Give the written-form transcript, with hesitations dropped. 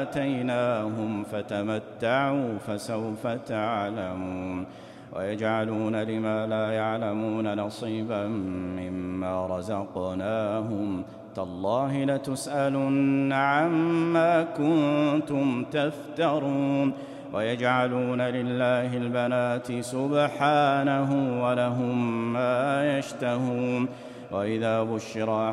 آتيناهم فتمتعوا فسوف تعلمون ويجعلون لما لا يعلمون نصيبا مما رزقناهم تالله لتسألن عما كنتم تفترون ويجعلون لله البنات سبحانه ولهم ما يشتهون وإذا بشر